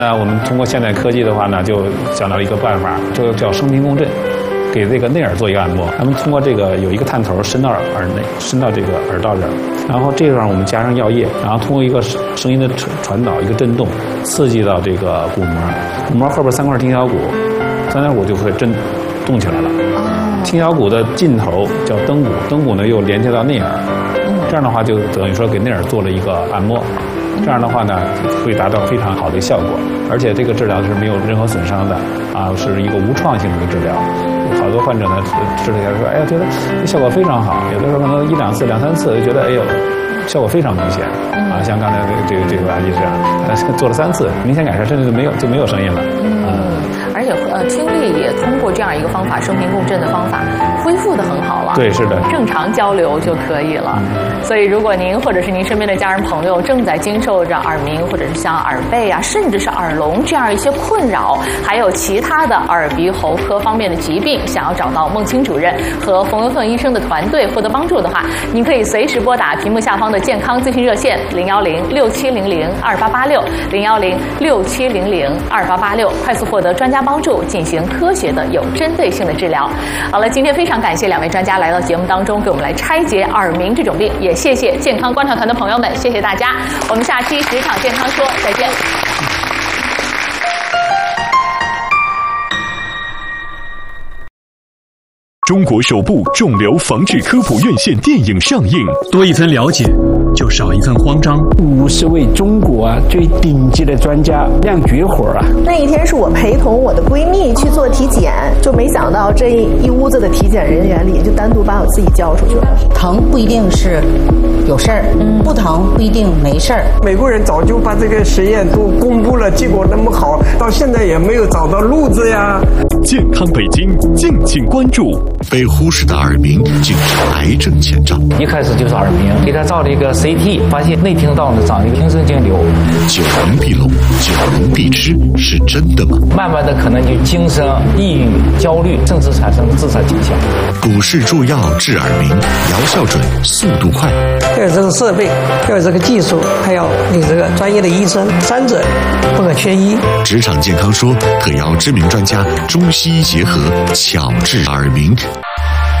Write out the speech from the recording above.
那我们通过现代科技的话呢，就想到了一个办法，这个叫声频共振，给这个内耳做一个按摩。他们通过这个有一个探头伸到耳内，伸到这个耳道这儿，然后这个上我们加上药液，然后通过一个声音的传导，一个震动，刺激到这个鼓膜，鼓膜后边3块听小骨，三角骨就会震动起来了。听小骨的尽头叫灯骨，灯骨呢又连接到内耳，这样的话就等于说给内耳做了一个按摩。这样的话呢，会达到非常好的效果，而且这个治疗是没有任何损伤的啊，是一个无创性的治疗。好多患者呢治了一下说，哎呀，觉得效果非常好，有的时候可能1、2次、2、3次就觉得，哎呦，效果非常明显啊，像刚才这个案例这样，做了3次，明显改善，甚至就没有声音了。 而且听力也通过这样一个方法，声频共振的方法，恢复得很好了。 对，是的， 正常交流就可以了。所以，如果您或者是您身边的家人朋友正在经受着耳鸣，或者是像耳背啊，甚至是耳聋这样一些困扰，还有其他的耳鼻喉科方面的疾病，想要找到孟青主任和冯文凤医生的团队获得帮助的话，您可以随时拨打屏幕下方的健康咨询热线010-6700-2886，010-6700-2886，快速获得专家帮助，进行科学的有针对性的治疗。好了，今天非常感谢2位专家来到节目当中，给我们来拆解耳鸣这种病，也谢谢健康观察团的朋友们，谢谢大家。我们下期职场健康说再见。 中国首部肿瘤防治科普院线电影上映， 多一份了解，就少一份慌张。 50位中国最顶级的专家亮绝活啊！ 那一天是我陪同我的闺蜜去做体检，就没想到这一屋子的体检人员里，就单独把我自己叫出去了。 疼不一定是有事儿，不疼不一定没事儿。 美国人早就把这个实验都公布了，结果那么好，到现在也没有找到路子呀。 健康北京，敬请关注。 被忽视的耳鸣竟是癌症前兆。 一开始就是耳鸣，给他照了一个 CT， 发现内听道呢长一个听神经瘤。 久闻必聋，久闻必吃，是真的吗？ 慢慢的可能就精神、抑郁、焦虑，甚至产生自杀倾向。 股市助药治耳鸣，疗效准，速度快。 要有这个设备，要有这个技术，还要有这个专业的医生，三者不可缺一。 职场健康说特邀知名专家，中西医结合，巧治耳鸣。